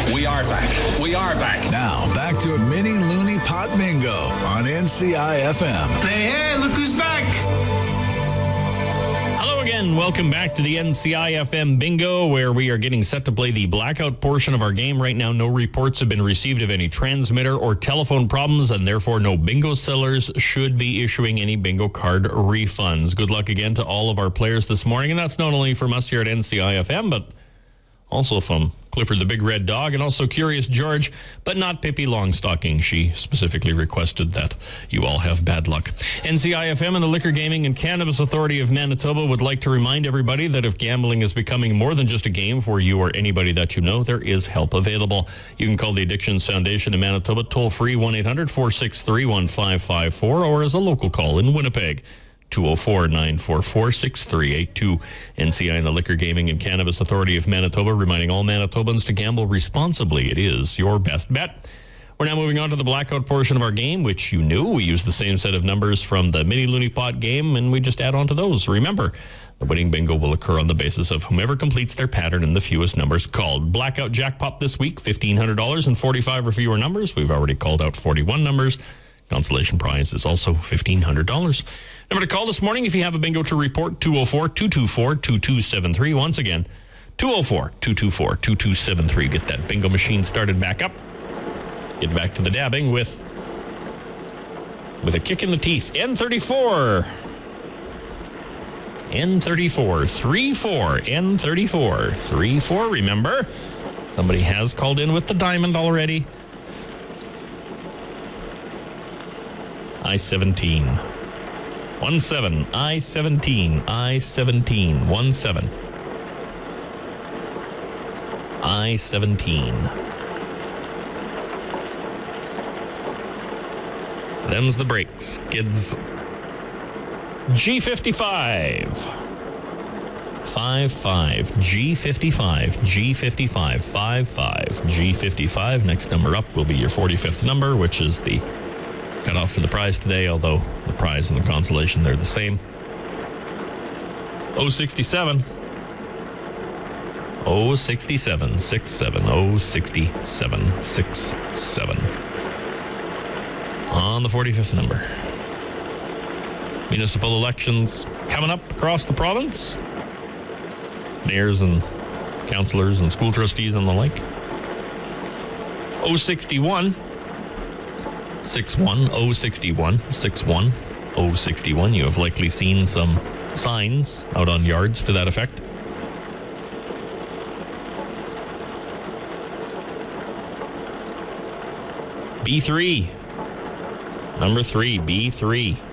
We are back. We are back. Now, back to a mini Looney Pot Bingo on NCI-FM. Hey, look who's back. Hello again. Welcome back to the NCI-FM Bingo, where we are getting set to play the blackout portion of our game. Right now, no reports have been received of any transmitter or telephone problems, and therefore no bingo sellers should be issuing any bingo card refunds. Good luck again to all of our players this morning, and that's not only from us here at NCI-FM, but also from Clifford the Big Red Dog, and also Curious George, but not Pippi Longstocking. She specifically requested that you all have bad luck. NCI-FM and the Liquor, Gaming, and Cannabis Authority of Manitoba would like to remind everybody that if gambling is becoming more than just a game for you or anybody that you know, there is help available. You can call the Addictions Foundation in Manitoba, toll-free 1-800-463-1554, or as a local call in Winnipeg, 204-944-6382. NCI and the Liquor, Gaming, and Cannabis Authority of Manitoba reminding all Manitobans to gamble responsibly. It is your best bet. We're now moving on to the blackout portion of our game, which you knew. We use the same set of numbers from the mini Looney Pot game, and we just add on to those. Remember, the winning bingo will occur on the basis of whomever completes their pattern in the fewest numbers called. Blackout jackpot this week, $1,500 and 45 or fewer numbers. We've already called out 41 numbers. Consolation prize is also $1,500. Number to call this morning if you have a bingo to report, 204-224-2273. Once again, 204-224-2273. Get that bingo machine started back up. Get back to the dabbing with a kick in the teeth. N34. N34. 3-4. N34. 3-4, remember. Somebody has called in with the diamond already. I-17. 1-7. I-17. I-17. 1-7. I-17. Them's the brakes, kids. G55. 5-5. G55. G55. 5-5. G55. Next number up will be your 45th number, which is the cutoff for the prize today, although the prize and the consolation, they're the same. 067. 067. 67. 067. 67. On the 45th number. Municipal elections coming up across the province. Mayors and councillors and school trustees and the like. 061. 61, 061, 61, 061. You have likely seen some signs out on yards to that effect. B3. Number 3, B3.